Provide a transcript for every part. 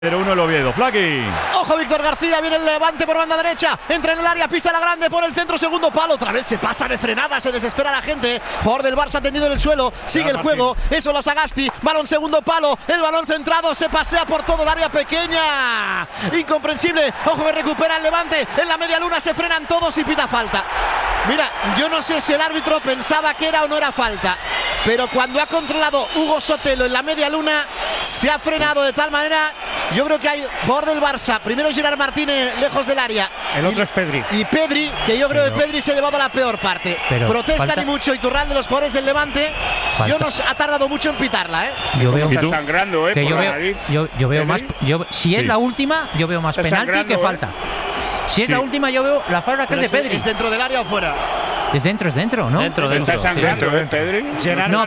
0-1 el Oviedo. Flaqui. Ojo, Víctor García, viene el Levante por banda derecha, entra en el área, pisa la grande por el centro, segundo palo, otra vez se pasa de frenada, se desespera la gente. Jugador del Barça tendido en el suelo, sigue el juego, eso la Sagasti, balón segundo palo, el balón centrado, se pasea por todo el área pequeña. Incomprensible, ojo que recupera el Levante, en la media luna se frenan todos y pita falta. Mira, yo no sé si el árbitro pensaba que era o no era falta, pero cuando ha controlado Hugo Sotelo en la media luna, se ha frenado de tal manera. Yo creo que hay jugador del Barça, primero Gerard Martínez lejos del área. El otro es Pedri. Y Pedri, que yo creo que Pedri se ha llevado la peor parte. Protestan y mucho Iturralde de los jugadores del Levante. Yo no ha tardado mucho en pitarla, ¿eh? Yo veo está sangrando, que por yo veo más. Si es la última, yo veo más penalti que falta. Si es la última, yo veo la falta que es de Pedri. ¿Es dentro del área o fuera? Es dentro, ¿no? Dentro. ¿Está sangrando, Pedri? No,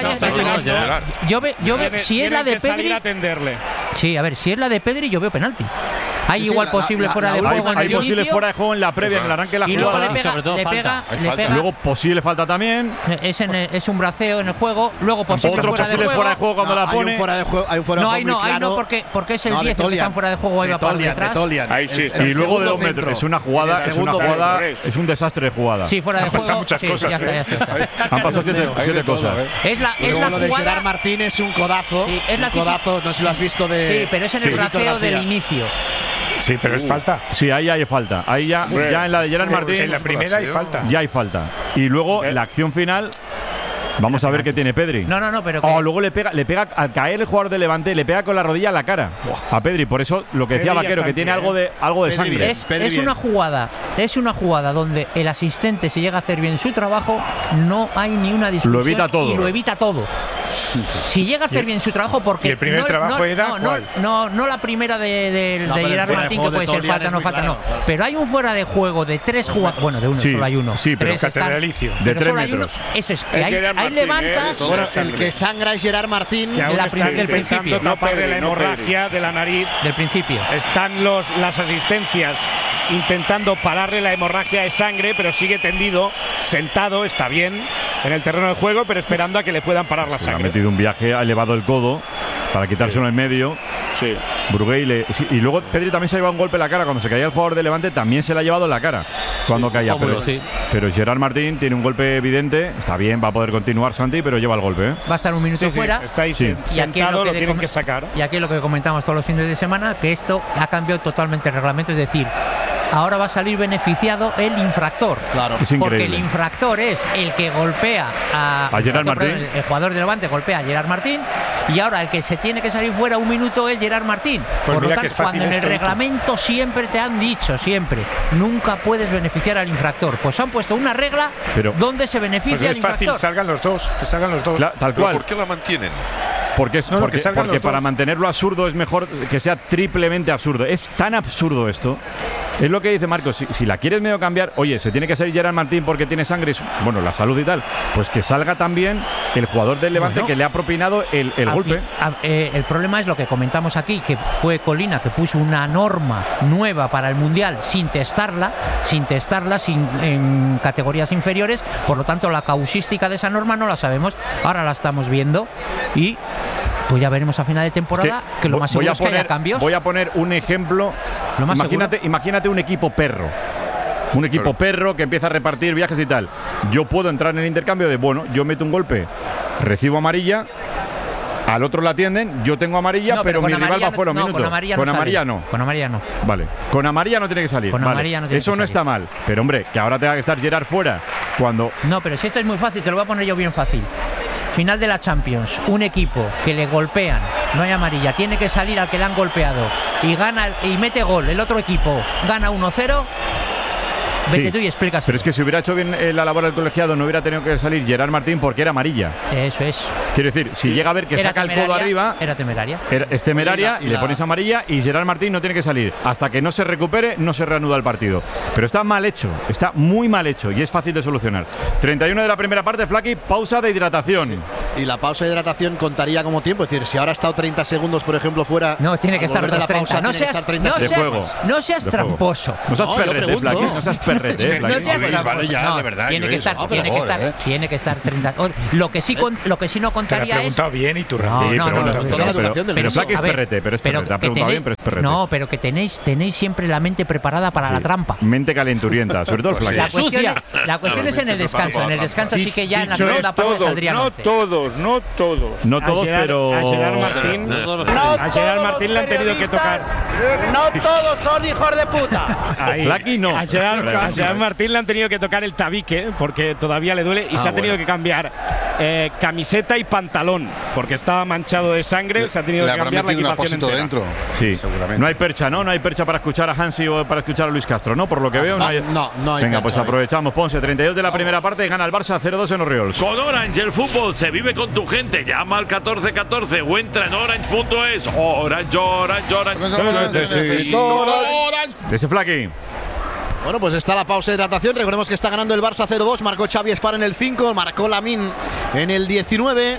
yo veo, si es la de Pedri. Sí, a ver, si es la de Pedri, yo veo penalti. Hay igual posible fuera de juego en el inicio. Hay posible fuera de juego en la previa, en el arranque de la jugada. Le pega. Luego posible falta también. Es un braceo en el juego. Luego posible fuera de juego cuando la pone. Hay un fuera de juego. Ahí no, porque es el 10 el que están fuera de juego. Ahí va para detrás. Ahí sí. Y luego de 2 metros. Es una jugada, es un desastre de jugada. Sí, fuera de juego. Han pasado muchas cosas. Ya está. Han pasado 7 cosas. Es la lo de jugada. Gerard Martínez es un codazo. Sí, es un codazo, no sé si lo has visto de. Sí, pero es en el braceo del inicio. Sí, pero es falta. Sí, ahí hay falta. Ahí ya en la de Gerard Martín. En la primera hay falta. Ya hay falta. Y luego la acción final. Vamos a ver qué tiene Pedri. No, pero luego le pega al caer el jugador de Levante, le pega con la rodilla a la cara a Pedri. Por eso lo que decía Vaquero, que tiene algo de sangre. Es una jugada donde el asistente, si llega a hacer bien su trabajo, no hay ni una discusión. Lo evita todo. Y lo evita todo. Si llega a hacer bien su trabajo, porque. ¿Y el primer trabajo era cuál? No la primera de Gerard Martín, que puede ser falta, no falta, no. Pero hay un fuera de juego de 3 jugadores. Bueno, de uno, solo hay uno. Sí, pero catedralicio. De 3 metros. Eso es que hay levantas. Bueno, el que sangra es Gerard Martín. Del principio. Taparle la hemorragia de la nariz. Del principio. Están las asistencias intentando pararle la hemorragia de sangre, pero sigue tendido, sentado, está bien en el terreno de juego, pero esperando a que le puedan parar la sangre. Ha metido un viaje, ha elevado el codo para quitárselo en medio. Sí. Brugué y luego Pedri también se ha llevado un golpe en la cara. Cuando se caía el jugador de Levante también se le ha llevado en la cara cuando caía. Pero Gerard Martín tiene un golpe evidente. Está bien, va a poder continuar Santi, pero lleva el golpe. Va a estar un minuto fuera. Está ahí sentado, lo tienen que sacar. Y aquí es lo que comentamos todos los fines de semana, que esto ha cambiado totalmente el reglamento. Es decir, ahora va a salir beneficiado el infractor. Claro, es increíble. Porque el infractor es el que golpea a Gerard Martín. El jugador de Levante golpea a Gerard Martín. Y ahora el que se tiene que salir fuera un minuto es Gerard Martín. Pues por lo tanto, cuando en el reglamento siempre te han dicho, nunca puedes beneficiar al infractor. Pues han puesto una regla donde se beneficia al infractor. Es fácil, salgan los dos. Tal cual. ¿Por qué la mantienen? Porque para mantenerlo absurdo es mejor que sea triplemente absurdo. Es tan absurdo esto. Es lo que dice Marcos. Si la quieres medio cambiar, oye, se tiene que salir Gerard Martín porque tiene sangre, bueno, la salud y tal. Pues que salga también el jugador del Levante que le ha propinado el golpe. El problema es lo que comentamos aquí, que fue Colina que puso una norma nueva para el Mundial sin testarla en categorías inferiores. Por lo tanto, la causística de esa norma no la sabemos. Ahora la estamos viendo y pues ya veremos a final de temporada que lo más seguro es que haya cambios. Voy a poner un ejemplo. Imagínate un equipo perro. Un equipo perro que empieza a repartir viajes y tal. Yo puedo entrar en el intercambio de, yo meto un golpe, recibo amarilla, al otro la atienden, yo tengo amarilla, pero mi rival va fuera un minuto. Con amarilla no. Vale. Con amarilla no tiene que salir. Eso no está mal. Pero hombre, que ahora tenga que estar Gerard fuera cuando. No, pero si esto es muy fácil, te lo voy a poner yo bien fácil. Final de la Champions, un equipo que le golpean, no hay amarilla, tiene que salir al que le han golpeado y gana y mete gol, el otro equipo gana 1-0. Vete tú y explícaselo. Pero es que si hubiera hecho bien la labor del colegiado no hubiera tenido que salir Gerard Martín porque era amarilla. Eso es. Quiero decir, si llega a ver que saca el codo arriba. Era temeraria. Es temeraria y le pones amarilla y Gerard Martín no tiene que salir. Hasta que no se recupere, no se reanuda el partido. Pero está mal hecho, está muy mal hecho y es fácil de solucionar. 31 de la primera parte, Flaqui, pausa de hidratación. Sí. Y la pausa de hidratación contaría como tiempo. Es decir, si ahora ha estado 30 segundos, por ejemplo, fuera. No, tiene que estar de la pausa. No seas tramposo. No seas perrete, Flaqui. No seas perrete. Vale, ya, de verdad. Tiene que estar 30. Lo que sí no preguntaría te ha preguntado bien y tú pero Flaky es perrete, pero es perrete. Te ha preguntado bien, pero es perrete. No, pero que tenéis siempre la mente preparada para la trampa. Mente calenturienta, sobre todo el Flaky. La cuestión es en el descanso. En el descanso sí que ya en la segunda parte saldría. No todos, pero a Gerard Martín le han tenido que tocar. No todos son hijos de puta. Flaky no. A Gerard Martín le han tenido que tocar el tabique porque todavía le duele y se ha tenido que cambiar camiseta y pantalón porque estaba manchado de sangre. Se ha tenido que cambiar la equipación entera. Dentro. Sí, seguramente. No hay percha, ¿no? No hay percha para escuchar a Hansi o para escuchar a Luis Castro, ¿no? Por lo que veo, no hay. No hay Venga, percha, pues aprovechamos. Ponce, 32 de la primera parte, gana el Barça 0-2 en Orioles. Con Orange, el fútbol se vive con tu gente. Llama al 1414 o entra en orange.es. Orange. Ese Flaky. Bueno, pues está la pausa de hidratación. Recordemos que está ganando el Barça 0-2. Marcó Xavi Espar en el 5. Marcó Lamine en el 19.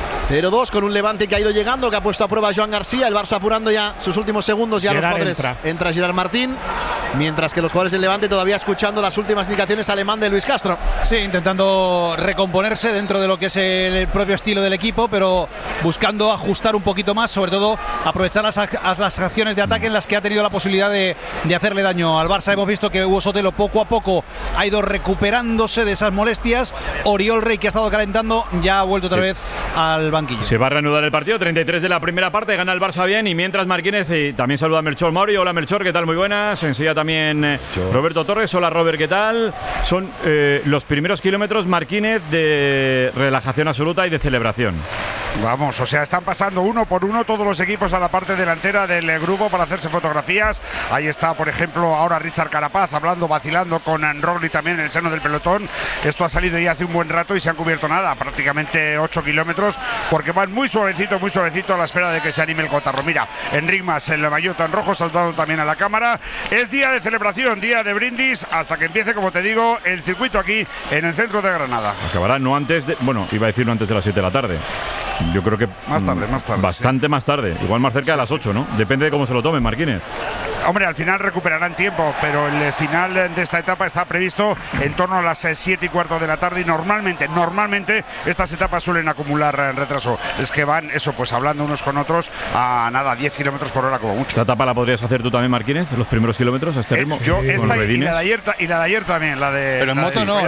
0-2 con un Levante que ha ido llegando, que ha puesto a prueba a Joan García. El Barça apurando ya sus últimos segundos. Ya Gerard los jugadores. Entra Gerard Martín. Mientras que los jugadores del Levante todavía escuchando las últimas indicaciones alemán de Luis Castro. Sí, intentando recomponerse dentro de lo que es el propio estilo del equipo, pero buscando ajustar un poquito más, sobre todo aprovechar las acciones de ataque en las que ha tenido la posibilidad de hacerle daño al Barça. Hemos visto que Hugo Sotelo poco a poco ha ido recuperándose de esas molestias. Oriol Rey, que ha estado calentando, ya ha vuelto otra vez al banquillo. Se va a reanudar el partido, 33 de la primera parte, gana el Barça bien, y mientras Marquínez, y también saluda a Melchor Mauri. Hola Melchor, ¿qué tal? Muy buenas. Enseguida también Roberto Torres. Hola Robert, ¿qué tal? Son los primeros kilómetros, Marquínez, de relajación absoluta y de celebración. Vamos, o sea, están pasando uno por uno todos los equipos a la parte delantera del grupo para hacerse fotografías. Ahí está, por ejemplo, ahora Richard Carapaz hablando, vacilando con Roglic también en el seno del pelotón. Esto ha salido ya hace un buen rato y se han cubierto prácticamente 8 kilómetros, porque van muy suavecito a la espera de que se anime el cotarro. Mira, Enric Mas, el maillot en rojo, saltando también a la cámara. Es día de celebración, día de brindis, hasta que empiece, como te digo, el circuito aquí en el centro de Granada. Acabará no antes de, bueno, iba a decir no antes de las 7 de la tarde. Yo creo que más tarde. Bastante más tarde. Igual más cerca de las 8, ¿no? Depende de cómo se lo tomen, Marquínez. Hombre, al final recuperarán tiempo, pero el final de esta etapa está previsto en torno a las 7 y cuarto de la tarde, y normalmente estas etapas suelen acumular retraso. Es que van, eso, pues hablando unos con otros a 10 kilómetros por hora como mucho. ¿Esta etapa la podrías hacer tú también, Marquínez, los primeros kilómetros a este ritmo? Yo esta y la de ayer también, la de... Pero en moto no,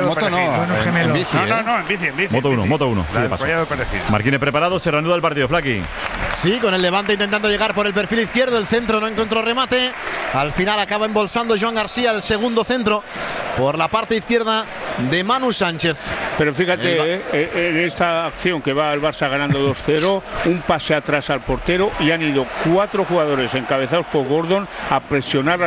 en bici. No, en bici. Moto 1. Marquínez preparado, se reanuda el partido, Flaky. Sí, con el Levante intentando llegar por el perfil izquierdo, el centro no encontró remate. Al final acaba embolsando Joan García el segundo centro por la parte izquierda de Manu Sánchez. Pero fíjate, en esta acción que va el Barça ganando 2-0, un pase atrás al portero, y han ido 4 jugadores encabezados por Gordon a presionar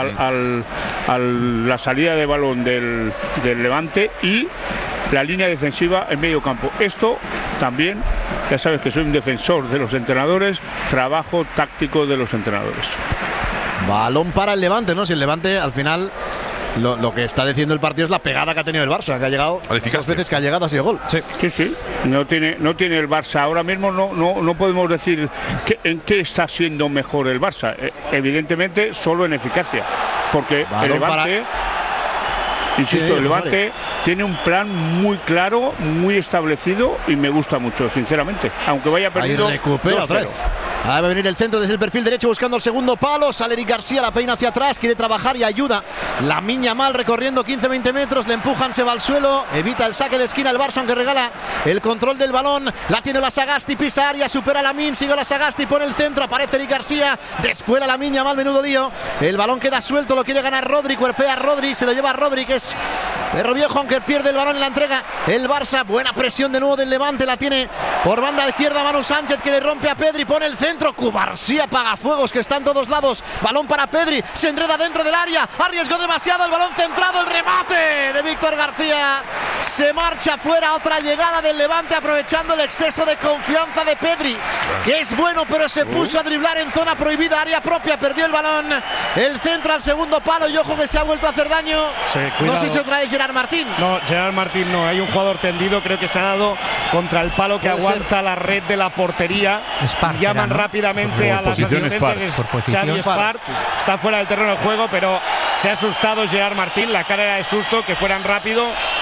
la salida de balón del Levante y la línea defensiva en medio campo. Esto también, ya sabes que soy un defensor de los entrenadores, trabajo táctico de los entrenadores. Balón para el Levante, ¿no? Si el Levante al final lo que está diciendo el partido es la pegada que ha tenido el Barça, que ha llegado 2 veces que ha llegado, ha sido gol. Sí. No tiene el Barça ahora mismo, no podemos decir en qué está siendo mejor el Barça. Evidentemente solo en eficacia, porque el Levante, insisto, el Levante tiene un plan muy claro, muy establecido, y me gusta mucho, sinceramente, aunque vaya perdiendo. Ahí recupera otra vez. Va a venir el centro desde el perfil derecho buscando el segundo palo. Sale Eric García, la peina hacia atrás, quiere trabajar y ayuda. Lamine Yamal recorriendo 15-20 metros, le empujan, se va al suelo, evita el saque de esquina el Barça, aunque regala el control del balón. La tiene la Sagasti, pisa área, supera a Lamine, sigue la Sagasti, pone el centro, aparece Eric García, después Lamine Yamal, menudo lío. El balón queda suelto, lo quiere ganar Rodri, cuerpea Rodri, se lo lleva a Rodri, que es perro viejo, aunque pierde el balón en la entrega el Barça. Buena presión de nuevo del Levante, la tiene por banda izquierda Manu Sánchez, que le rompe a Pedri, pone el centro. Cubarsí apaga fuegos, que está en todos lados. Balón para Pedri, se enreda dentro del área, arriesgó demasiado, el balón centrado, el remate de Víctor García se marcha fuera. Otra llegada del Levante aprovechando el exceso de confianza de Pedri, que es bueno, pero se puso a driblar en zona prohibida, área propia, perdió el balón. El centro al segundo palo, y ojo que se ha vuelto a hacer daño. No sé si otra vez Gerard Martín. No, Gerard Martín no, hay un jugador tendido, creo que se ha dado contra el palo que aguanta la red de la portería. Llaman rápidamente a las asistentes. Xavi Espart está fuera del terreno de juego, pero se ha asustado Gerard Martín, la cara era de susto, que fueran rápido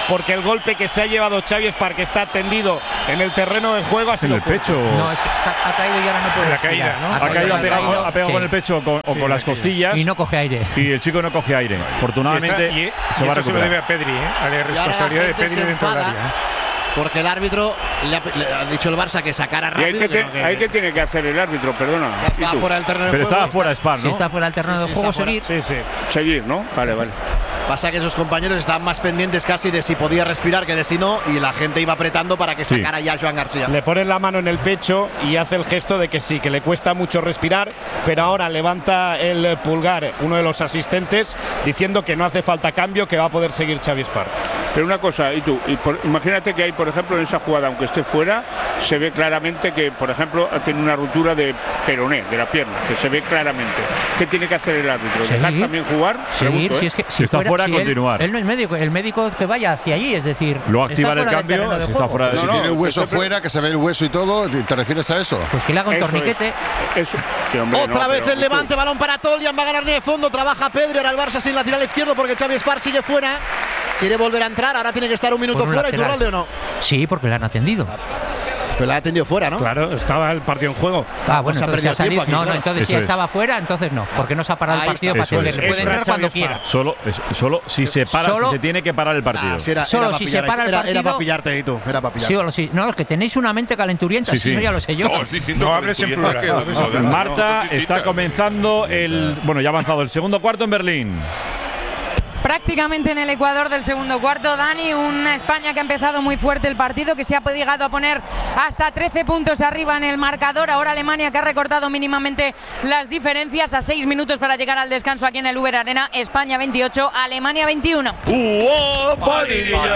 porque el golpe que se ha llevado Xavi Espar, que está tendido en el terreno de juego, ha sido en el pecho. No, es que ha caído y ahora no puede respirar, ¿no? Ha pegado con el pecho o con las costillas. Y no coge aire. Y el chico no coge aire. Afortunadamente se va a recuperar. Se lo debe a Pedri, a la responsabilidad de Pedri dentro del área. Porque el árbitro le ha dicho el Barça que sacara rápido. ¿Y ahí qué tiene que hacer el árbitro? Perdona. Estaba fuera del terreno de juego. Pero estaba fuera Espar, ¿no? Si está fuera del terreno de juego, seguir. Sí. Seguir, ¿no? Vale. Pasa que esos compañeros estaban más pendientes casi de si podía respirar que de si no, y la gente iba apretando para que sacara ya a Joan García. Le ponen la mano en el pecho y hace el gesto de que sí, que le cuesta mucho respirar, pero ahora levanta el pulgar uno de los asistentes diciendo que no hace falta cambio, que va a poder seguir Xavi Espar. Pero una cosa, imagínate que hay, por ejemplo, en esa jugada, aunque esté fuera, se ve claramente que, por ejemplo, tiene una ruptura de peroné, de la pierna, que se ve claramente. ¿Qué tiene que hacer el árbitro? ¿Dejar también jugar? Seguir, si está fuera, continuar. Él no es médico, el médico que vaya hacia allí, es decir, lo activa el cambio, si está fuera de tiene el hueso fuera, que se ve el hueso y todo, ¿te refieres a eso? Pues que le haga un torniquete. Otra vez el Levante, balón para Toljan, va a ganar de fondo, trabaja Pedri, ahora el Barça sin lateral izquierdo porque Xavi Espar sigue fuera. Quiere volver a entrar, ahora tiene que estar un minuto fuera. ¿Y Iturralde o no? Sí, porque le han atendido. Pero la ha atendido fuera, ¿no? Claro, estaba el partido en juego. Bueno, entonces ha salido. No, entonces si estaba fuera, entonces no. Porque no se ha parado el partido para atenderle. Puede entrar cuando quiera. Solo si se para, si se tiene que parar el partido. Solo si se para el partido. Era para pillarte, y tú. Era para pillarte. Sí. No, es que tenéis una mente calenturienta, eso ya lo sé yo. No hables en plural. Marta, está comenzando ya ha avanzado el segundo cuarto en Berlín. Prácticamente en el Ecuador del segundo cuarto, Dani, una España que ha empezado muy fuerte el partido, que se ha llegado a poner hasta 13 puntos arriba en el marcador. Ahora Alemania, que ha recortado mínimamente las diferencias a 6 minutos para llegar al descanso aquí en el Uber Arena. España 28, Alemania 21. Panini ya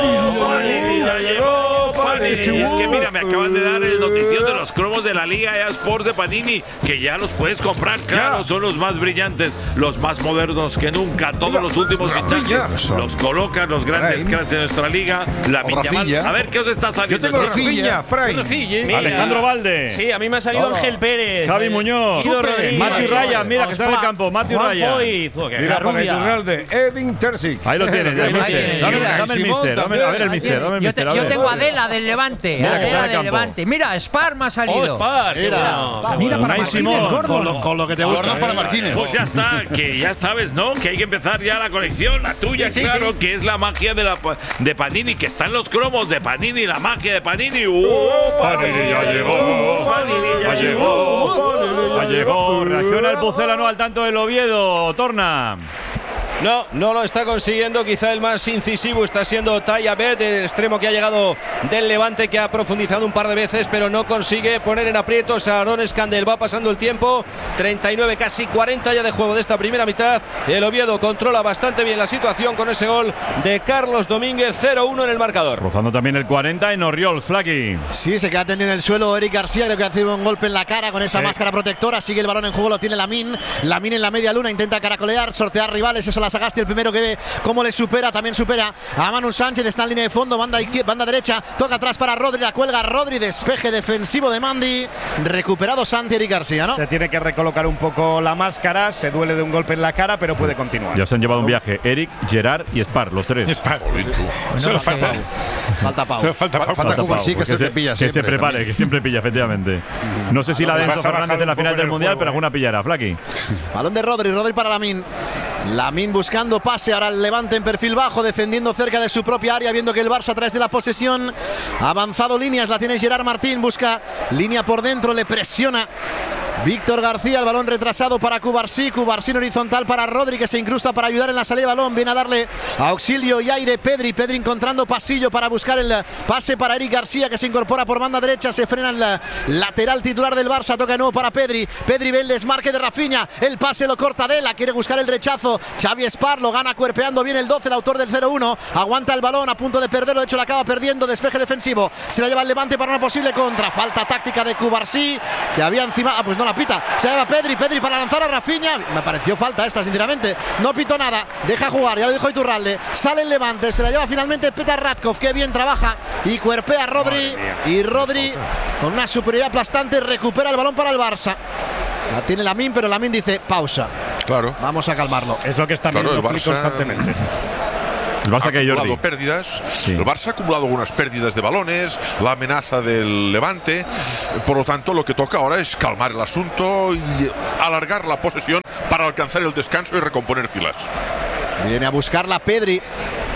llegó, Panini. Es que mira, me acaban de dar el notición de los cromos de la Liga eSports de Panini, que ya los puedes comprar, claro, son los más brillantes, los más modernos que nunca, todos los últimos fichajes los colocan los grandes cracks de nuestra liga. A ver qué os está saliendo. Yo tengo Rafinha, Alejandro Valde. Sí, a mí me ha salido Ángel Pérez, Javi Muñoz, Matthew Ryan, mira que está en el campo, Matthew Ryan. Mira para Iturralde, Edin Terzic. Ahí lo tienes, dame el mister, a ver el mister. Yo tengo a Adela del Levante, Mira, Spar me ha salido. Mira para Marquínez, con lo que te gusta para Marquínez. Pues ya está, que ya sabes, ¿no? Que hay que empezar ya la colección, la tuya, claro, que es la magia de Panini, que están los cromos de Panini, la magia de Panini. Panini ya llegó. Panini ya llegó. Reacciona el Pucelano al tanto del Oviedo. Torna. No lo está consiguiendo. Quizá el más incisivo está siendo Tayabet, el extremo que ha llegado del Levante, que ha profundizado un par de veces, pero no consigue poner en aprietos a Aaron Scandell. Va pasando el tiempo, 39, casi 40 ya de juego de esta primera mitad. El Oviedo controla bastante bien la situación con ese gol de Carlos Domínguez, 0-1 en el marcador. Rozando también el 40 en Oriol, Flaky. Sí, se queda tendido en el suelo Eric García, creo que hace un golpe en la cara con esa máscara protectora. Sigue el balón en juego, lo tiene Lamine en la media luna, intenta caracolear, sortear rivales. Eso la Sagasti, el primero que ve cómo le supera, también supera a Manu Sánchez, está en línea de fondo, banda derecha, toca atrás para Rodri, la cuelga Rodri, despeje defensivo de Mandi, recuperado Santi. Eric García, ¿no? Se tiene que recolocar un poco la máscara, se duele de un golpe en la cara, pero puede continuar. Ya se han llevado un viaje, Eric, Gerard y Spar, los tres. Solo falta Pau. Falta Cubarsí, que se pilla siempre. Que se prepare, que siempre pilla, efectivamente. No sé si la de Enzo Fernández en la final del Mundial, pero alguna pillará, Flaky. Balón de Rodri para Lamine. Lamine buscando pase, ahora el Levante en perfil bajo, defendiendo cerca de su propia área, viendo que el Barça a través de la posesión ha avanzado líneas, la tiene Gerard Martín, busca línea por dentro, le presiona Víctor García, el balón retrasado para Cubarsí en horizontal para Rodri, que se incrusta para ayudar en la salida de balón, viene a darle auxilio y aire Pedri encontrando pasillo para buscar el pase para Eric García, que se incorpora por banda derecha, se frena el lateral titular del Barça, toca de nuevo para Pedri ve el desmarque de Rafinha, el pase lo corta Adela, quiere buscar el rechazo, Xavi Espar lo gana cuerpeando bien el 12, el autor del 0-1, aguanta el balón a punto de perderlo, de hecho lo acaba perdiendo, despeje defensivo, se la lleva el Levante para una posible contra, falta táctica de Cubarsí, que había encima, pues no la pita, se la lleva Pedri para lanzar a Rafinha, me pareció falta esta sinceramente, no pitó nada, deja jugar, ya lo dijo Iturralde, sale el Levante, se la lleva finalmente Petar Radkov, que bien trabaja y cuerpea a Rodri, y Rodri con una superioridad aplastante recupera el balón para el Barça. La tiene Lamine, pero Lamine dice pausa. Claro. Vamos a calmarlo. Es lo que está viendo el Barça constantemente. El Barça ha acumulado pérdidas. Sí. El Barça ha acumulado algunas pérdidas de balones, la amenaza del Levante. Por lo tanto, lo que toca ahora es calmar el asunto y alargar la posesión para alcanzar el descanso y recomponer filas. Viene a buscarla Pedri,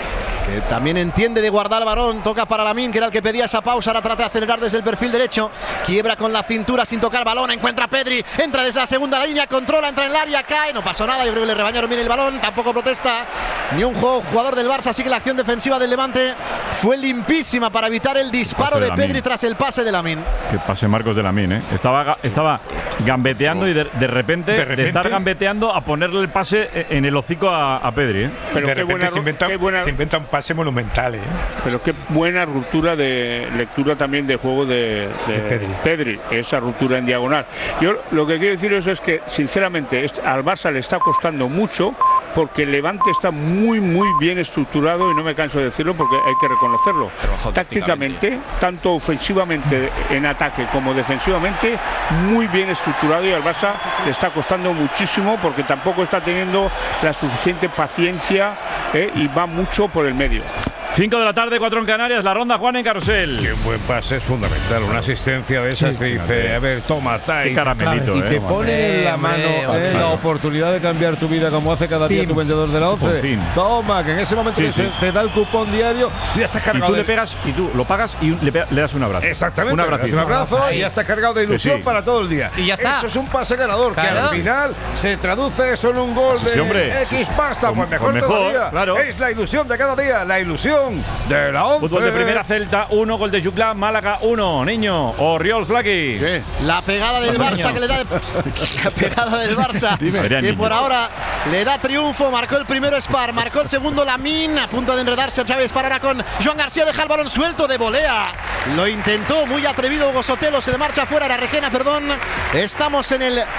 que también entiende de guardar el balón. Toca para Lamine, que era el que pedía esa pausa. Ahora trata de acelerar desde el perfil derecho. Quiebra con la cintura sin tocar balón. Encuentra a Pedri. Entra desde la segunda línea. Controla, entra en el área. Cae. No pasó nada. Yo creo que le rebañaron bien el balón. Tampoco protesta ni un jugador del Barça. Así que la acción defensiva del Levante fue limpísima para evitar el disparo de Pedri tras el pase de Lamine. Que pase Marcos de Lamine, ¿eh? Estaba gambeteando y de repente de estar gambeteando a ponerle el pase en el hocico a Pedri, ¿eh? Pero de repente se inventa un pase monumental, ¿eh? Pero qué buena ruptura de lectura también de juego de Pedri, esa ruptura en diagonal. Yo lo que quiero deciros es que sinceramente al Barça le está costando mucho, porque el Levante está muy bien estructurado, y no me canso de decirlo porque hay que reconocerlo. Tácticamente, tanto ofensivamente en ataque como defensivamente, muy bien estructurado, y al Barça le está costando muchísimo porque tampoco está teniendo la suficiente paciencia, y va mucho por el medio. 5 de la tarde, 4 en Canarias, la ronda Juan en Carrusel. Que un buen pase es fundamental, una asistencia de esas que dice, a ver, toma, qué caramelito, y te pone en la mano la oportunidad de cambiar tu vida, como hace cada día tu vendedor de la 11. Toma, que en ese momento te da el cupón diario, tú ya estás cargado. Y tú le pegas, y tú lo pagas y le das un abrazo. Exactamente, un abrazo y ya estás cargado de ilusión para todo el día. Y ya está. Eso es un pase ganador, que al final se traduce eso en un gol de X pasta, pues mejor todavía. Claro. Es la ilusión de cada día, la ilusión de la 11. Fútbol de primera, Celta 1, gol de Juclà, Málaga 1, niño. Oriols Flaky. La pegada del Barça que le da la pegada del Barça que por ahora le da triunfo. Marcó el primero Spar, marcó el segundo Lamine. A punto de enredarse Chávez para ahora con Joan García, deja el balón suelto de volea. Lo intentó, muy atrevido Hugo Sotelo, se le marcha fuera, era Requena, perdón. Estamos en el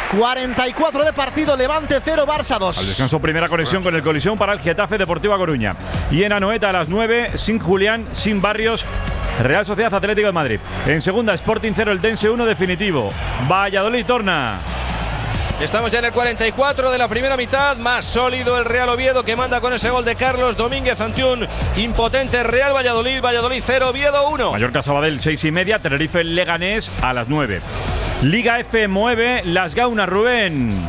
44 de partido, Levante 0, Barça 2. Al descanso, primera conexión con el colisión para el Getafe Deportivo A Coruña. Y en Anoeta a las 9, sin Julián, sin Barrios, Real Sociedad Atlético de Madrid. En segunda, Sporting 0, Eldense 1 definitivo. Valladolid torna. Estamos ya en el 44 de la primera mitad, más sólido el Real Oviedo, que manda con ese gol de Carlos Domínguez ante un impotente Real Valladolid. Valladolid 0, Oviedo 1. Mallorca Sabadell 6:30, Tenerife Leganés a las 9. Liga F mueve Las Gaunas, Rubén.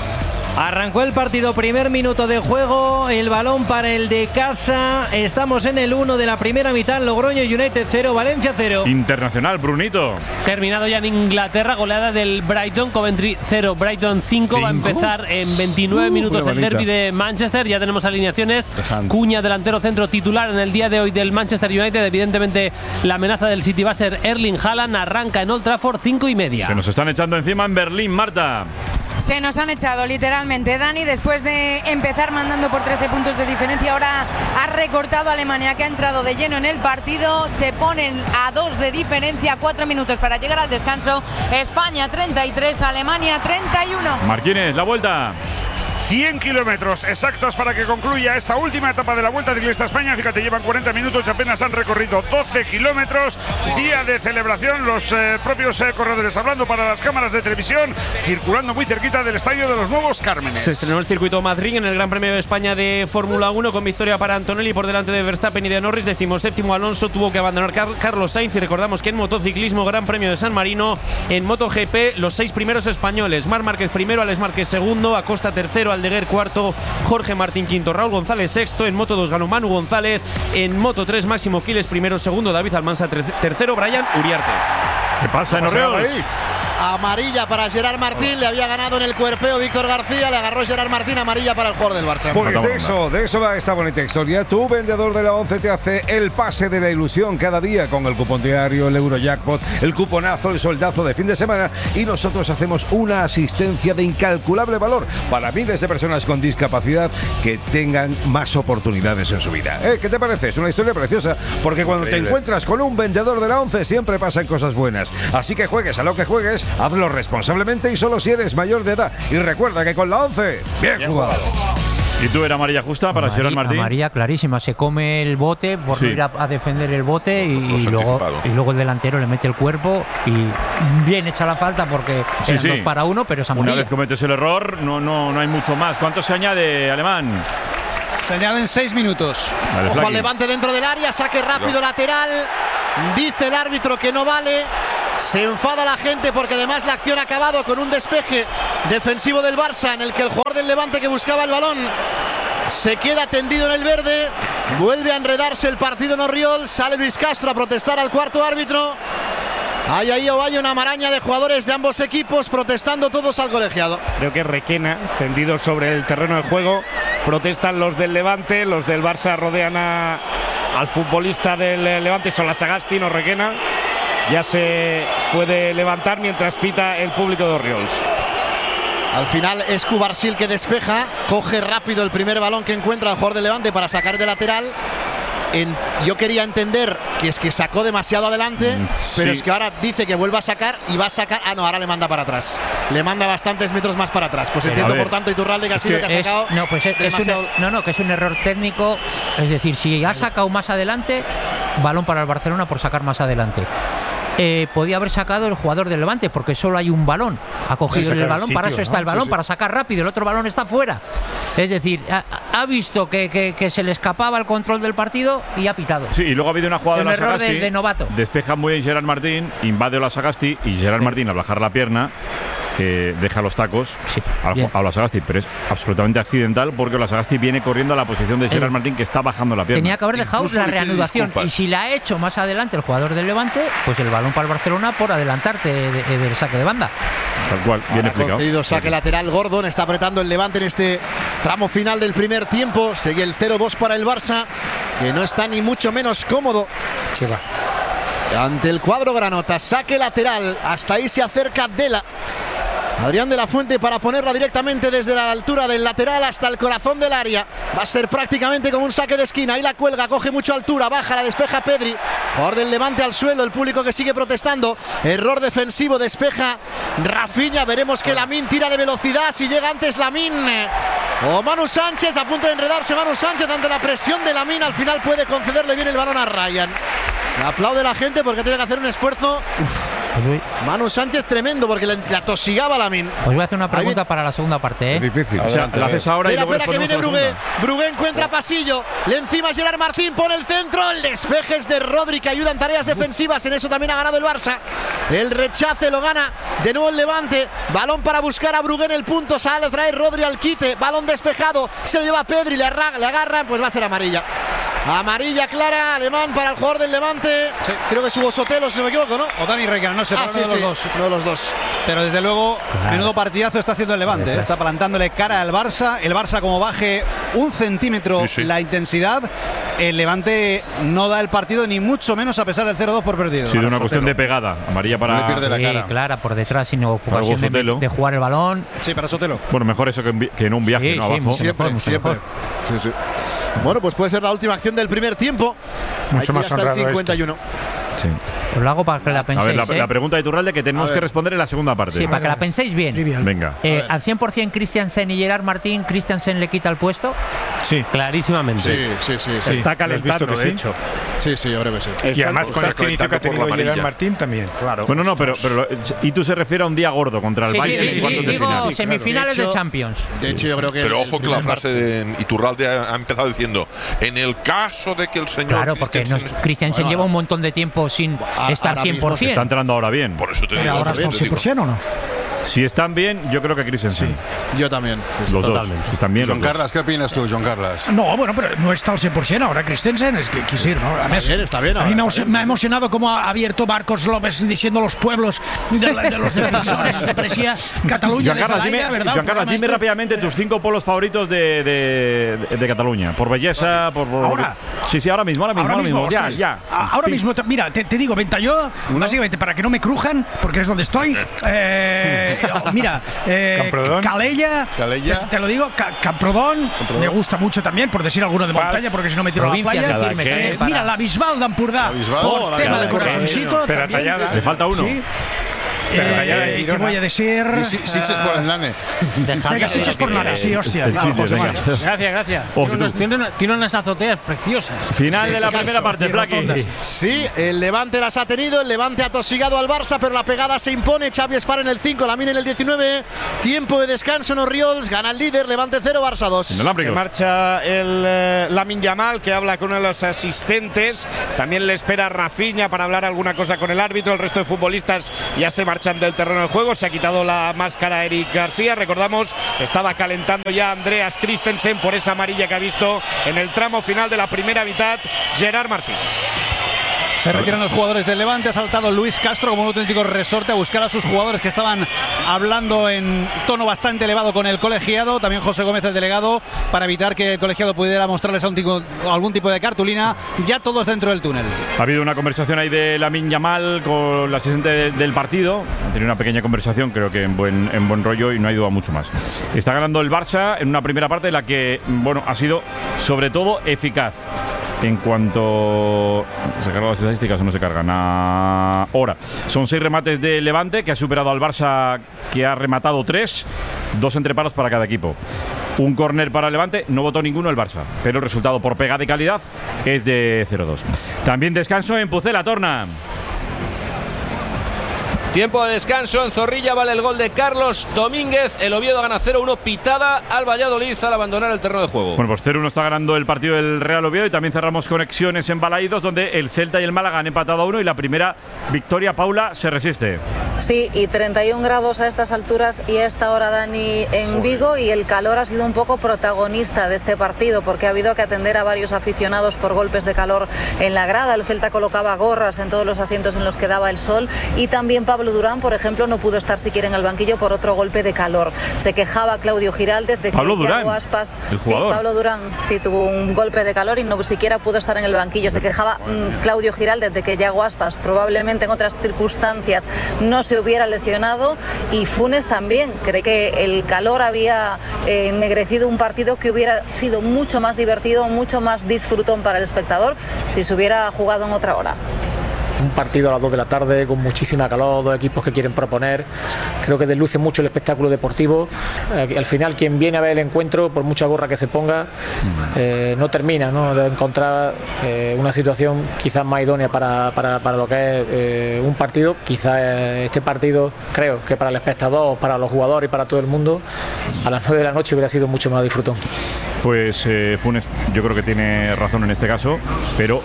Arrancó el partido, primer minuto de juego, el balón para el de casa. Estamos en el 1 de la primera mitad, Logroño United 0, Valencia 0. Internacional, Brunito. Terminado ya en Inglaterra, goleada del Brighton, Coventry 0, Brighton 5. Va a empezar en 29 minutos el derbi de Manchester. Ya tenemos alineaciones. Cuña, delantero centro titular en el día de hoy del Manchester United. Evidentemente la amenaza del City va a ser Erling Haaland. Arranca en Old Trafford 5:30. Se nos están echando encima en Berlín, Marta. Se nos han echado literalmente, Dani, después de empezar mandando por 13 puntos de diferencia. Ahora ha recortado a Alemania, que ha entrado de lleno en el partido. Se ponen a 2 de diferencia, 4 minutos para llegar al descanso. España 33, Alemania 31. Martínez, la vuelta. 100 kilómetros exactos para que concluya esta última etapa de la Vuelta Ciclista España. Fíjate, llevan 40 minutos y apenas han recorrido 12 kilómetros. Día de celebración, los propios corredores hablando para las cámaras de televisión, circulando muy cerquita del estadio de los Nuevos Cármenes. Se estrenó el circuito Madrid en el Gran Premio de España de Fórmula 1 con victoria para Antonelli por delante de Verstappen y de Norris. 17º Alonso, tuvo que abandonar Carlos Sainz. Y recordamos que en motociclismo, Gran Premio de San Marino, en MotoGP, los 6 primeros españoles: Marc Márquez primero, Alex Márquez segundo, Acosta tercero, Aldeguer cuarto, Jorge Martín quinto, Raúl González sexto. En Moto2 ganó Manu González. En Moto3, Máximo Quiles primero, segundo David Almansa tercero, Brian Uriarte. ¿Qué pasa en Orioles? Amarilla para Gerard Martín, le había ganado en el cuerpeo Víctor García, le agarró Gerard Martín, amarilla para el jugador del Barça. Pues de eso va esta bonita historia. Tu vendedor de la 11 te hace el pase de la ilusión cada día con el cupón diario, el Eurojackpot, el cuponazo, el soldazo de fin de semana, y nosotros hacemos una asistencia de incalculable valor para miles de personas con discapacidad que tengan más oportunidades en su vida. ¿Qué te parece? Es una historia preciosa, porque cuando te encuentras con un vendedor de la 11 siempre pasan cosas buenas. Así que juegues a lo que juegues, hazlo responsablemente y solo si eres mayor de edad. Y recuerda que con la 11, bien jugado. ¿Y tú era amarilla justa para Gerard Martín? Amarilla clarísima, se come el bote por no ir a defender el bote y luego el delantero le mete el cuerpo y bien hecha la falta porque eran 2 para 1, pero es amarilla. Una vez cometes el error, no hay mucho más. ¿Cuánto se añade, Alemán? Se añaden 6 minutos. Vale, Ojo Flaqui. al Levante dentro del área, saque rápido lateral. Dice el árbitro que no vale. Se enfada la gente porque además la acción ha acabado con un despeje defensivo del Barça en el que el jugador del Levante que buscaba el balón se queda tendido en el verde. Vuelve a enredarse el partido en Orriol. Sale Luis Castro a protestar al cuarto árbitro. Hay ahí una maraña de jugadores de ambos equipos protestando todos al colegiado. Creo que Requena, tendido sobre el terreno de juego. Protestan los del Levante, los del Barça rodean al futbolista del Levante, Solasagasti, no Requena. Ya se puede levantar mientras pita el público de Orriols. Al final es Cubarsil que despeja, coge rápido el primer balón que encuentra el jugador del Levante para sacar de lateral. Yo quería entender que es que sacó demasiado adelante, pero sí. es que ahora dice que vuelve a sacar y va a sacar. Ah, no, ahora le manda para atrás. Le manda bastantes metros más para atrás. Pues entiendo, por tanto, Iturralde que ha sido que ha sacado. No, pues que es un error técnico. Es decir, si ha sacado más adelante, balón para el Barcelona por sacar más adelante. Podía haber sacado el jugador del Levante porque solo hay un balón. Ha cogido el balón, para eso está el balón, para sacar rápido. El otro balón está fuera. Es decir, ha visto que se le escapaba el control del partido y ha pitado. Sí, y luego ha habido una jugada Un de error Sagasti. de novato. Despeja muy bien Gerard Martín, invade la Sagasti y Gerard Martín al bajar la pierna deja los tacos a Olasagasti, pero es absolutamente accidental porque Olasagasti viene corriendo a la posición de Gerard Martín que está bajando la pierna. Tenía que haber dejado la reanudación y si la ha hecho más adelante el jugador del Levante, pues el balón para el Barcelona por adelantarte del saque de banda. Tal cual, bien explicado. Concedido saque lateral. Gordon está apretando el Levante en este tramo final del primer tiempo. Sigue el 0-2 para el Barça, que no está ni mucho menos cómodo. Se va. Ante el cuadro granota, saque lateral. Hasta ahí se acerca Dela. Adrián de la Fuente para ponerla directamente desde la altura del lateral hasta el corazón del área. Va a ser prácticamente como un saque de esquina. Ahí la cuelga, coge mucha altura, baja, la despeja Pedri. Jugador del Levante al suelo, el público que sigue protestando. Error defensivo, despeja Rafinha. Veremos que Lamine tira de velocidad. Si llega antes Lamine o Manu Sánchez, a punto de enredarse Manu Sánchez ante la presión de Lamine. Al final puede concederle bien el balón a Ryan. Le aplaude la gente porque tiene que hacer un esfuerzo. Manu Sánchez tremendo porque le atosigaba a Lamine. Os voy a hacer una pregunta para la segunda parte. Es difícil. O sea, la haces ahora y luego espera que viene Brugué. Brugué encuentra pasillo. Le encima Gerard Martín por el centro. El despeje es de Rodri que ayuda en tareas defensivas. En eso también ha ganado el Barça. El rechace lo gana de nuevo el Levante. Balón para buscar a Brugué en el punto. Sale, trae Rodri al quite. Balón despejado. Se lleva a Pedri. Le agarran. Pues va a ser amarilla. Amarilla clara, alemán para el jugador del Levante. Sí. Creo que es Hugo Sotelo, si no me equivoco, ¿no? O Dani Requena, no sé, uno de los dos. Uno de los dos. Pero desde luego, menudo partidazo está haciendo el Levante. Está plantándole cara al Barça. El Barça, como baje un centímetro la intensidad, el Levante no da el partido, ni mucho menos a pesar del 0-2 por perdido. Sí, de una cuestión de pegada. Amarilla para. No pierde la cara. Clara, por detrás, sin ocupación de jugar el balón. Sí, para Sotelo. Bueno, mejor eso que en un viaje, no abajo. Siempre. Sí, sí. Bueno, pues puede ser la última acción del primer tiempo. Mucho más hasta el 51. Sí. Os lo hago para que la penséis. A ver, la pregunta de Iturralde que tenemos que responder en la segunda parte. Sí, para que la penséis bien. Venga. Al 100% Christiansen y Gerard Martín, ¿Christiansen le quita el puesto? Sí, clarísimamente. Sí. Está calentando, de hecho. Sí, yo creo que sí. Y además con este inicio que ha tenido Gerard Martín también. Claro. Bueno, no, pero Itu se refiere a un día gordo contra el Bayern en cuartos de final. Digo semifinales de Champions. De hecho, yo creo que. Pero ojo que la frase de Iturralde ha empezado diciendo: en el caso de que el señor. Claro, porque Christiansen lleva un montón de tiempo sin estar 100%. Está entrando ahora bien. Por eso te digo. ¿Ahora están 100% o no? Si están bien, yo creo que Christensen. Sí. Yo también. Los totalmente. Dos. Si están bien, Joan Carles, ¿qué opinas tú, Joan Carles? No, bueno, pero no está al 100% ahora Christensen, es que quisir, ¿no? Está bien. A mí me ha emocionado cómo ha abierto Marcos López diciendo los pueblos de los defensores. Te parecía Cataluña. Joan Carles, dime rápidamente tus 5 polos favoritos de Cataluña. Por belleza, por. Ahora. Sí, ahora mismo. Ya. Ahora mismo, mira, te digo, Ventalló, básicamente para que no me crujan, porque es donde estoy. Mira, Calella, te lo digo, Camprodón, me gusta mucho también, por decir alguno de montaña, porque si no me tiro a la playa. Mira, la Bisbal d'Empordà, por tema de corazoncito. Pero tallada. Le falta uno. Sí. ¿Qué voy a decir? Siches por el nane. Venga, Siches por nada, sí, hostia. Gracias. Tiene unas azoteas preciosas. Final de la primera parte, Flaqui. Sí, el Levante las ha tenido, el Levante ha tosigado al Barça, pero la pegada se impone. Xavi Espar en el 5, Lamine en el 19. Tiempo de descanso en Oriols, gana el líder, Levante 0, Barça 2. Se marcha el Lamine Yamal, que habla con uno de los asistentes. También le espera Rafinha para hablar alguna cosa con el árbitro. El resto de futbolistas ya se marchan del terreno del juego. Se ha quitado la máscara Eric García. Recordamos, estaba calentando ya Andreas Christensen por esa amarilla que ha visto en el tramo final de la primera mitad Gerard Martín. Se retiran los jugadores del Levante. Ha saltado Luis Castro como un auténtico resorte a buscar a sus jugadores que estaban hablando en tono bastante elevado con el colegiado. También José Gómez, el delegado, para evitar que el colegiado pudiera mostrarles algún tipo de cartulina. Ya todos dentro del túnel. Ha habido una conversación ahí de Lamine Yamal con la asistente del partido. Han tenido una pequeña conversación, creo que en buen rollo, y no ha ido a mucho más. Está ganando el Barça en una primera parte en la que, bueno, ha sido sobre todo eficaz. En cuanto se cargan las estadísticas o no se cargan ahora, son 6 remates de Levante, que ha superado al Barça, que ha rematado 3, 2 entreparos para cada equipo. Un córner para Levante, no votó ninguno el Barça, pero el resultado por pegada y calidad es de 0-2. También descanso en Pucela, Torna. Tiempo de descanso en Zorrilla, vale el gol de Carlos Domínguez. El Oviedo gana 0-1, pitada al Valladolid al abandonar el terreno de juego. Bueno, pues 0-1 está ganando el partido del Real Oviedo, y también cerramos conexiones en Balaídos, donde el Celta y el Málaga han empatado a 1, y la primera victoria, Paula, se resiste. Sí, y 31 grados a estas alturas y a esta hora, Dani, en Vigo, y el calor ha sido un poco protagonista de este partido, porque ha habido que atender a varios aficionados por golpes de calor en la grada. El Celta colocaba gorras en todos los asientos en los que daba el sol, y también Pablo Durán, por ejemplo, no pudo estar siquiera en el banquillo por otro golpe de calor. Se quejaba Claudio Giraldez de que Yago Aspas, Pablo Durán, sí, tuvo un golpe de calor y no siquiera pudo estar en el banquillo. Se quejaba Claudio Giraldez de que Yago Aspas probablemente en otras circunstancias no se hubiera lesionado, y Funes también cree que el calor había ennegrecido un partido que hubiera sido mucho más divertido, mucho más disfrutón para el espectador si se hubiera jugado en otra hora. Un partido a las 2 de la tarde con muchísima calor, dos equipos que quieren proponer. Creo que desluce mucho el espectáculo deportivo. Al final, quien viene a ver el encuentro, por mucha gorra que se ponga, no termina, ¿no?, de encontrar una situación quizás más idónea para lo que es un partido. Quizás este partido, creo que para el espectador, para los jugadores y para todo el mundo, a las 9 de la noche hubiera sido mucho más disfrutón. Pues Funes, yo creo que tiene razón en este caso, pero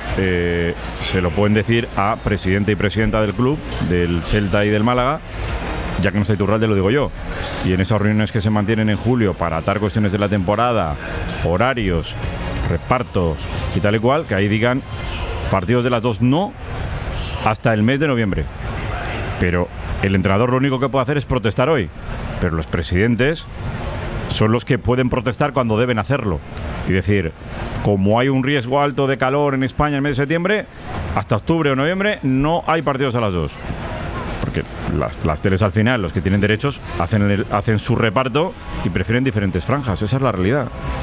se lo pueden decir a presidente y presidenta del club, del Celta y del Málaga, ya que no está Iturralde, lo digo yo. Y en esas reuniones que se mantienen en julio para atar cuestiones de la temporada, horarios, repartos y tal y cual, que ahí digan partidos de las 2 no hasta el mes de noviembre. Pero el entrenador lo único que puede hacer es protestar hoy, pero los presidentes son los que pueden protestar cuando deben hacerlo y decir, como hay un riesgo alto de calor en España en el mes de septiembre, hasta octubre o noviembre no hay partidos a las 2, porque las teles al final, los que tienen derechos, hacen su reparto y prefieren diferentes franjas. Esa es la realidad.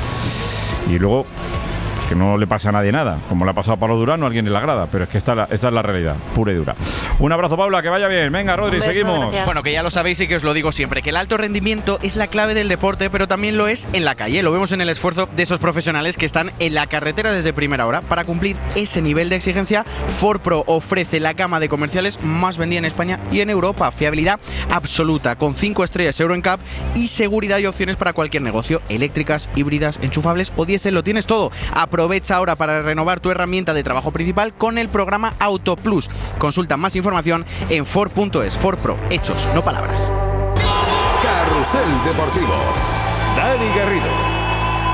Y luego, que no le pasa a nadie nada, como le ha pasado a Pablo Durán o a alguien en la grada, pero es que esta es la realidad, pura y dura. Un abrazo, Paula, que vaya bien. Venga, Rodri, seguimos. Gracias. Bueno, que ya lo sabéis y que os lo digo siempre, que el alto rendimiento es la clave del deporte, pero también lo es en la calle. Lo vemos en el esfuerzo de esos profesionales que están en la carretera desde primera hora. Para cumplir ese nivel de exigencia, Ford Pro ofrece la gama de comerciales más vendida en España y en Europa. Fiabilidad absoluta, con 5 estrellas Euro NCAP y seguridad y opciones para cualquier negocio. Eléctricas, híbridas, enchufables o diésel, lo tienes todo. Aprovecha ahora para renovar tu herramienta de trabajo principal con el programa Auto Plus. Consulta más información en Ford.es. Ford Pro, hechos, no palabras. Carrusel Deportivo. Dani Garrido.